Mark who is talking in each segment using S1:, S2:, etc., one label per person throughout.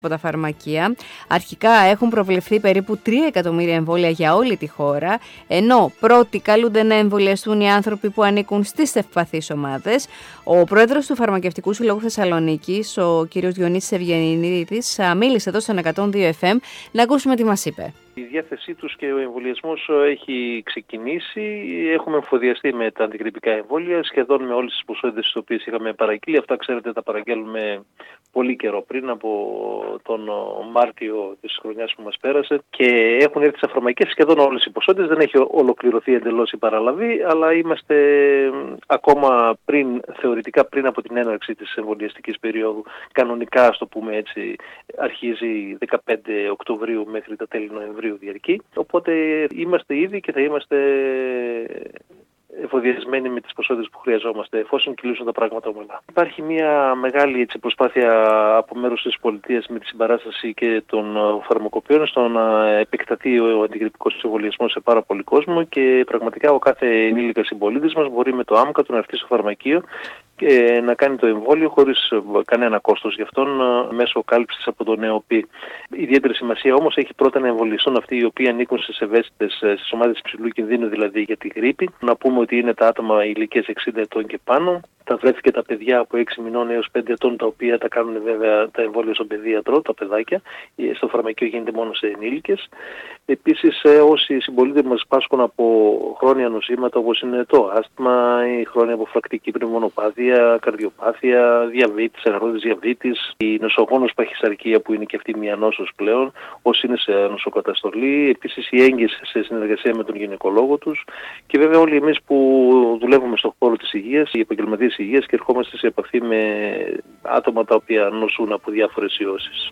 S1: από τα φαρμακεία. Αρχικά έχουν προβλεφθεί περίπου 3 εκατομμύρια εμβόλια για όλη τη χώρα, ενώ πρώτοι καλούνται να εμβολιαστούν οι άνθρωποι που ανήκουν στις ευπαθείς ομάδες. Ο πρόεδρος του Φαρμακευτικού Συλλόγου Θεσσαλονίκης, ο κ. Διονύσης Ευγενίδης, μίλησε εδώ στον 102 FM. Να ακούσουμε τι μας είπε.
S2: Η διάθεσή τους και ο εμβολιασμός έχει ξεκινήσει. Έχουμε εμφοδιαστεί με τα αντιγρυπικά εμβόλια σχεδόν με όλες τις ποσότητες τις οποίες είχαμε παραγγείλει. Αυτά, ξέρετε, τα παραγγέλνουμε πολύ καιρό πριν, από τον Μάρτιο της χρονιάς που μας πέρασε, και έχουν έρθει στα φαρμακεία σχεδόν όλες οι ποσότητες. Δεν έχει ολοκληρωθεί εντελώς η παραλαβή, αλλά είμαστε ακόμα θεωρητικά πριν από την έναρξη της εμβολιαστικής περίοδου. Κανονικά, ας το πούμε έτσι, αρχίζει 15 Οκτωβρίου μέχρι τα τέλη Νοεμβρίου διαρκεί. Οπότε είμαστε ήδη και θα είμαστε εφοδιασμένοι με τις ποσότητες που χρειαζόμαστε, εφόσον κυλήσουν τα πράγματα ομαλά. Υπάρχει μια μεγάλη προσπάθεια από μέρους της πολιτείας με τη συμπαράσταση και των φαρμακοποιών στο να επεκταθεί ο αντιγρυπικός εμβολιασμός σε πάρα πολύ κόσμο, και πραγματικά ο κάθε ενήλικας συμπολίτης μας μπορεί με το άμκα του να έρθει στο φαρμακείο και να κάνει το εμβόλιο χωρίς κανένα κόστος γι' αυτόν, μέσω κάλυψης από το ΝΕΟΠΗ. Ιδιαίτερη σημασία όμως έχει πρώτα να εμβολιαστούν αυτοί οι οποίοι ανήκουν στις ευαίσθητες, στις ομάδες υψηλού κινδύνου, δηλαδή για τη γρίπη. Να πούμε ότι είναι τα άτομα ηλικίας 60 ετών και πάνω, τα βρέφη και τα παιδιά από 6 μηνών έως 5 ετών, τα οποία τα κάνουν βέβαια τα εμβόλια στον παιδίατρο, τα παιδάκια. Στο φαρμακείο γίνεται μόνο σε ενήλικες. Επίσης, όσοι συμπολίτες μας πάσχουν από χρόνια νοσήματα όπως είναι το άσθμα, η χρόνια αποφρακτική πνευμονοπάθεια, καρδιοπάθεια, διαβήτης, αγρότης διαβήτης, η νοσογόνος παχυσαρκία που είναι και αυτή μια νόσος πλέον, όσοι είναι σε νοσοκαταστολή, επίσης οι έγκυες σε συνεργασία με τον γυναικολόγο τους, και βέβαια όλοι εμείς που δουλεύουμε στον χώρο της υγείας, οι επαγγελματίες υγείας, και ερχόμαστε σε επαφή με άτομα τα οποία νοσούν από διάφορες ιώσεις.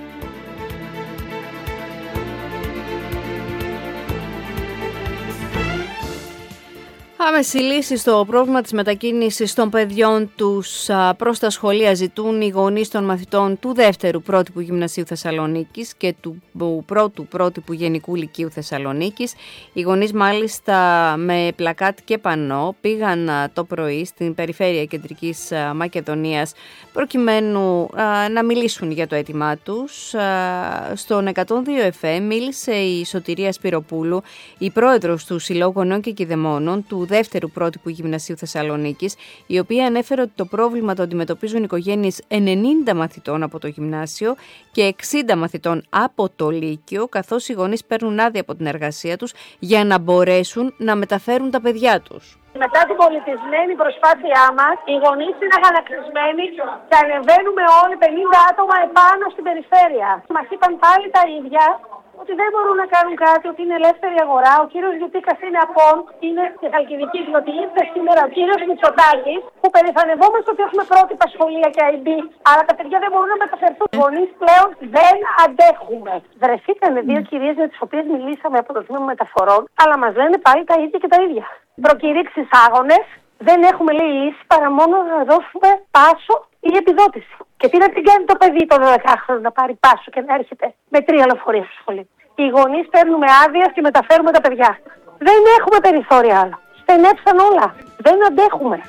S1: Άμεση λύση στο πρόβλημα της μετακίνησης των παιδιών τους προς τα σχολεία ζητούν οι γονείς των μαθητών του δεύτερου πρότυπου Γυμνασίου Θεσσαλονίκης και του πρώτου πρότυπου Γενικού Λυκείου Θεσσαλονίκης. Οι γονείς μάλιστα με πλακάτ και πανό πήγαν το πρωί στην περιφέρεια Κεντρικής Μακεδονίας προκειμένου να μιλήσουν για το αίτημά τους. Στον 102 FM μίλησε η Σωτηρία Σπυροπούλου, η πρόεδρος του Συλλόγου Γονέων και Κηδεμόνων του δεύτερου πρότυπου Γυμνασίου Θεσσαλονίκης, η οποία ανέφερε ότι το πρόβλημα το αντιμετωπίζουν οικογένειες 90 μαθητών από το γυμνάσιο και 60 μαθητών από το Λύκειο, καθώς οι γονείς παίρνουν άδεια από την εργασία τους για να μπορέσουν να μεταφέρουν τα παιδιά τους.
S3: Μετά την πολιτισμένη προσπάθειά μας, οι γονείς είναι αγανακτισμένοι και ανεβαίνουμε όλοι 50 άτομα επάνω στην περιφέρεια. Μας είπαν πάλι τα ίδια, ότι δεν μπορούν να κάνουν κάτι, ότι είναι ελεύθερη αγορά. Ο κύριος Γιουτίκας είναι απόν, είναι και Χαλκιδική, διότι ήρθε σήμερα ο κύριος Μητσοτάκης, που περηφανευόμαστε ότι έχουμε πρότυπα σχολεία και IB, αλλά τα παιδιά δεν μπορούν να μεταφερθούν. Οι γονείς πλέον δεν αντέχουμε. Βρεθήκανε 2 κυρίες με τις οποίες μιλήσαμε από το τμήμα μεταφορών, αλλά μας λένε πάλι τα ίδια και τα ίδια. Προκηρύξεις άγονες, δεν έχουμε λέει λύση παρά μόνο να δώσουμε πάσο ή επιδότηση. Και τι να την κάνει το παιδί το 12χρονο να πάρει πάσο και να έρχεται με 3 λεωφορεία στο σχολείο. Οι γονείς παίρνουμε άδεια και μεταφέρουμε τα παιδιά. Δεν έχουμε περιθώρια άλλο. Στενέψαν όλα. Δεν αντέχουμε.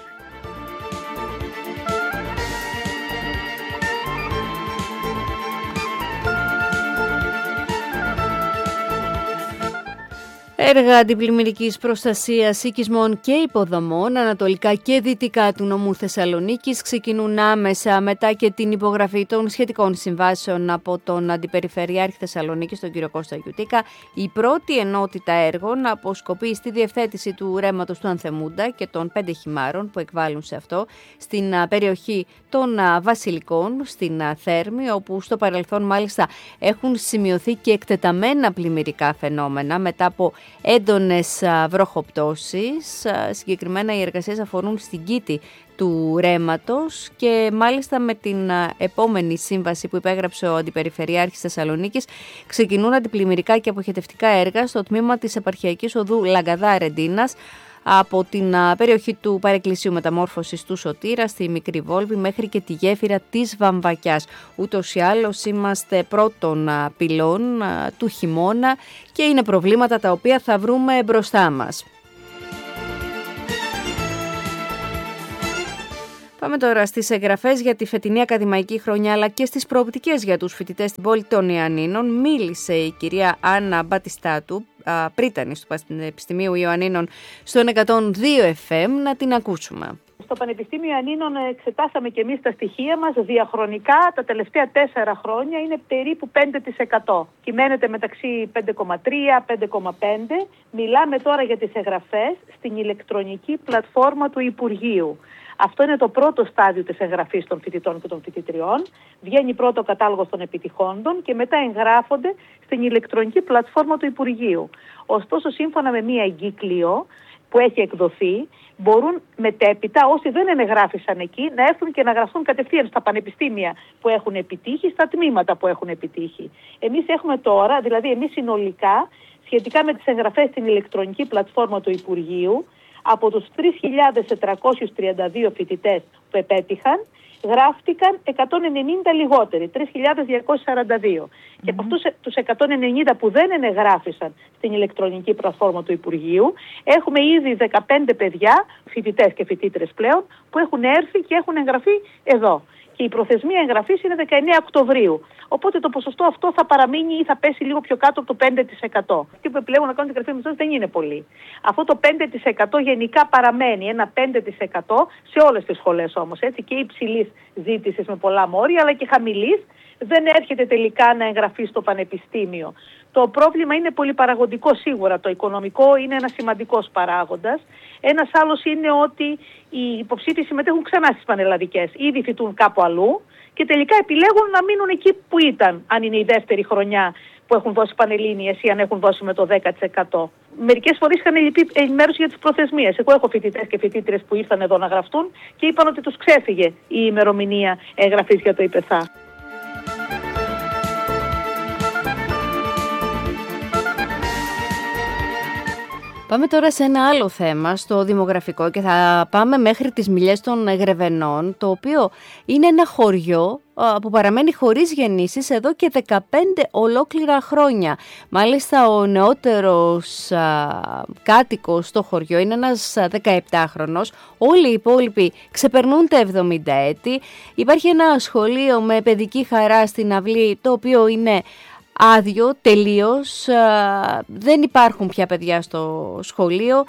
S1: Έργα αντιπλημμυρικής προστασίας οικισμών και υποδομών ανατολικά και δυτικά του νομού Θεσσαλονίκης ξεκινούν άμεσα μετά και την υπογραφή των σχετικών συμβάσεων από τον Αντιπεριφερειάρχη Θεσσαλονίκης, τον κύριο Κώστα Γιουτίκα. Η πρώτη ενότητα έργων αποσκοπεί στη διευθέτηση του ρέματος του Ανθεμούντα και των 5 χυμάρων που εκβάλλουν σε αυτό στην περιοχή των Βασιλικών, στην Θέρμη, όπου στο παρελθόν μάλιστα έχουν σημειωθεί και εκτεταμένα πλημμυρικά φαινόμενα μετά από έντονες βροχοπτώσεις. Συγκεκριμένα οι εργασίες αφορούν στην κήτη του ρέματος και μάλιστα με την επόμενη σύμβαση που υπέγραψε ο Αντιπεριφερειάρχης Θεσσαλονίκης ξεκινούν αντιπλημμυρικά και αποχετευτικά έργα στο τμήμα της επαρχιακής οδού Λαγκαδά Ρεντίνας από την περιοχή του Παρεκκλησίου Μεταμόρφωσης του Σωτήρα στη Μικρή Βόλβη μέχρι και τη γέφυρα της Βαμβακιάς. Ούτως ή άλλως είμαστε πρώτων πυλών του χειμώνα και είναι προβλήματα τα οποία θα βρούμε μπροστά μας. Πάμε τώρα στις εγγραφές για τη φετινή ακαδημαϊκή χρονιά αλλά και στις προοπτικές για τους φοιτητές στην πόλη των Ιωαννίνων. Μίλησε η κυρία Άννα Μπατιστάτου, πρίτανης του Πανεπιστημίου Ιωαννίνων, στον 102 FM. Να την ακούσουμε.
S4: Στο Πανεπιστήμιο Ιωαννίνων εξετάσαμε και εμείς τα στοιχεία μας διαχρονικά. Τα τελευταία 4 χρόνια είναι περίπου 5%. Κυμαίνεται μεταξύ 5,3-5,5. Μιλάμε τώρα για τις εγγραφές στην ηλεκτρονική πλατφόρμα του Υπουργείου. Αυτό είναι το πρώτο στάδιο της εγγραφής των φοιτητών και των φοιτητριών. Βγαίνει πρώτο κατάλογος των επιτυχόντων και μετά εγγράφονται στην ηλεκτρονική πλατφόρμα του Υπουργείου. Ωστόσο, σύμφωνα με μία εγκύκλιο που έχει εκδοθεί, μπορούν μετέπειτα όσοι δεν ενεγράφησαν εκεί να έρθουν και να γραφτούν κατευθείαν στα πανεπιστήμια που έχουν επιτύχει, στα τμήματα που έχουν επιτύχει. Εμείς έχουμε τώρα, δηλαδή εμείς συνολικά, σχετικά με τις εγγραφές στην ηλεκτρονική πλατφόρμα του Υπουργείου, από τους 3.432 φοιτητές που επέτυχαν, γράφτηκαν 190 λιγότεροι, 3.242. Και από αυτούς τους 190 που δεν ενεγράφησαν στην ηλεκτρονική πλατφόρμα του Υπουργείου, έχουμε ήδη 15 παιδιά, φοιτητές και φοιτήτρες πλέον, που έχουν έρθει και έχουν εγγραφεί εδώ. Και η προθεσμία εγγραφής είναι 19 Οκτωβρίου. Οπότε το ποσοστό αυτό θα παραμείνει ή θα πέσει λίγο πιο κάτω από το 5%. Αυτοί που επιλέγουν να κάνουν την εγγραφή μισθών δεν είναι πολλοί. Αυτό το 5% γενικά παραμένει, ένα 5% σε όλες τις σχολές όμως. Έτσι, και υψηλής ζήτησης με πολλά μόρια, αλλά και χαμηλής δεν έρχεται τελικά να εγγραφεί στο πανεπιστήμιο. Το πρόβλημα είναι πολυπαραγοντικό σίγουρα. Το οικονομικό είναι ένας σημαντικός παράγοντας. Ένας άλλος είναι ότι οι υποψήφοι συμμετέχουν ξανά στις πανελλαδικές. Ήδη φοιτούν κάπου αλλού και τελικά επιλέγουν να μείνουν εκεί που ήταν, αν είναι η δεύτερη χρονιά που έχουν δώσει πανελλήνιες ή αν έχουν δώσει με το 10%. Μερικές φορές είχαν λυπή ενημέρωση για τις προθεσμίες. Εγώ έχω φοιτητές και φοιτήτρες που ήρθαν εδώ να γραφτούν και είπαν ότι τους ξέφυγε η ημερομηνία εγγραφής για το ΙΠΕΘΑ.
S1: Πάμε τώρα σε ένα άλλο θέμα, στο δημογραφικό, και θα πάμε μέχρι τις Μιλιές των Γρεβενών, το οποίο είναι ένα χωριό που παραμένει χωρίς γεννήσεις εδώ και 15 ολόκληρα χρόνια. Μάλιστα ο νεότερος κάτοικος στο χωριό είναι ένας 17χρονος, όλοι οι υπόλοιποι ξεπερνούν τα 70 έτη. Υπάρχει ένα σχολείο με παιδική χαρά στην αυλή, το οποίο είναι άδειο τελείως, δεν υπάρχουν πια παιδιά στο σχολείο.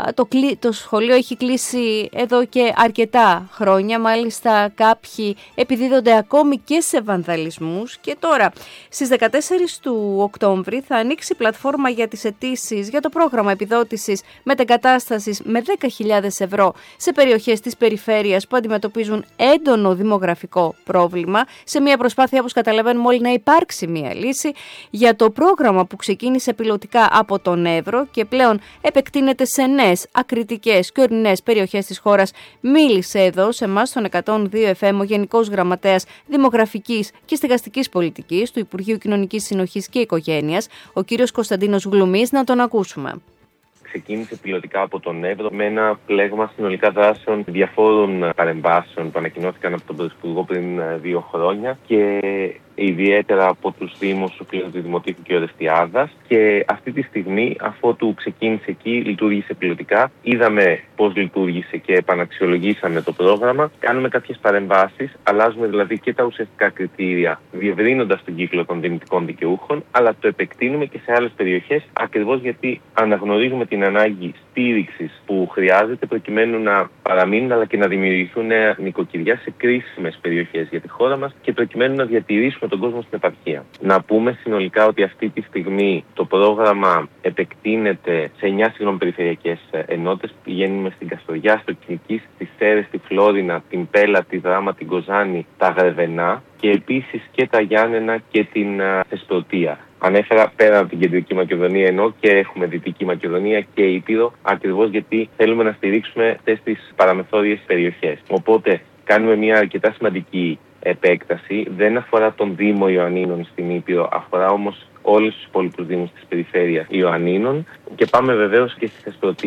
S1: Το σχολείο έχει κλείσει εδώ και αρκετά χρόνια, μάλιστα κάποιοι επιδίδονται ακόμη και σε βανδαλισμούς. Και τώρα στις 14 του Οκτώβρη θα ανοίξει πλατφόρμα για τις αιτήσεις για το πρόγραμμα επιδότησης μετεγκατάστασης με 10.000 ευρώ σε περιοχές της περιφέρειας που αντιμετωπίζουν έντονο δημογραφικό πρόβλημα, σε μια προσπάθεια, όπως καταλαβαίνουμε όλοι, να υπάρξει μια λύση για το πρόγραμμα που ξεκίνησε πιλωτικά από τον Εύρο και πλέον επεκτείνεται σε νέες ακριτικές και ορεινές περιοχές της χώρας. Μίλησε εδώ σε εμάς στον 102 FM ο Γενικός Γραμματέας Δημογραφικής και Στεγαστικής Πολιτικής του Υπουργείου Κοινωνικής Συνοχής και Οικογένειας, ο κύριος Κωνσταντίνος Γλουμής. Να τον ακούσουμε.
S5: Ξεκίνησε πιλωτικά από τον Εύρο με ένα πλέγμα συνολικά δράσεων διαφόρων παρεμβάσεων που ανακοινώθηκαν από τον Πρωθυπουργό πριν 2 χρόνια και ιδιαίτερα από τους Δήμους του Δημοτήχου και Ορεστιάδας. Και αυτή τη στιγμή, αφότου ξεκίνησε εκεί, λειτουργήσε πιλωτικά. Είδαμε πώς λειτουργήσε και επαναξιολογήσαμε το πρόγραμμα. Κάνουμε κάποιες παρεμβάσεις, αλλάζουμε δηλαδή και τα ουσιαστικά κριτήρια, διευρύνοντας τον κύκλο των δυνητικών δικαιούχων, αλλά το επεκτείνουμε και σε άλλες περιοχές, ακριβώς γιατί αναγνωρίζουμε την ανάγκη στήριξης που χρειάζεται προκειμένου να παραμείνουν αλλά και να δημιουργηθούν νέα νοικοκυριά σε κρίσιμες περιοχές για τη χώρα μας και προκειμένου να διατηρήσουμε τον κόσμο στην επαρχία. Να πούμε συνολικά ότι αυτή τη στιγμή το πρόγραμμα επεκτείνεται σε 9 περιφερειακές ενότητες. Πηγαίνουμε στην Καστοριά, στο Κιλκής, στις Σέρρες, στη Φλόρινα, την Πέλα, τη Δράμα, την Κοζάνη, τα Γρεβενά και επίσης και τα Γιάννενα και την Θεσπρωτεία. Ανέφερα πέρα από την Κεντρική Μακεδονία, ενώ και έχουμε Δυτική Μακεδονία και Ήπειρο, ακριβώς γιατί θέλουμε να στηρίξουμε αυτές τις παραμεθόριες περιοχές. Οπότε κάνουμε μια αρκετά σημαντική επέκταση. Δεν αφορά τον Δήμο Ιωαννίνων στην Ήπειρο, αφορά όμως όλους τους υπόλοιπους δήμους της περιφέρειας Ιωαννίνων και πάμε βεβαίως και στη Θεσπρωτεία.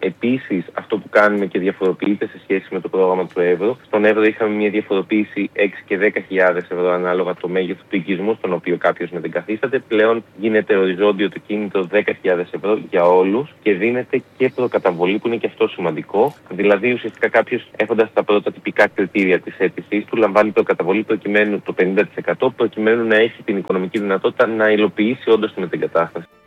S5: Επίσης, αυτό που κάνουμε και διαφοροποιείται σε σχέση με το πρόγραμμα του Εύρω. Στον Εύρω είχαμε μια διαφοροποίηση 6 και 10.000 ευρώ ανάλογα το μέγεθος του οικισμού, στον οποίο κάποιος μετεγκαθίσταται. Πλέον γίνεται οριζόντιο το κίνητρο 10.000 ευρώ για όλους και δίνεται και προκαταβολή, που είναι και αυτό σημαντικό. Δηλαδή, ουσιαστικά κάποιος, έχοντας τα πρώτα τυπικά κριτήρια της αίτησής του, λαμβάνει προκαταβολή προκειμένου το 50%, προκειμένου να έχει την οικονομική δυνατότητα να υλοποιήσει όντως τη μετεγκατάσταση.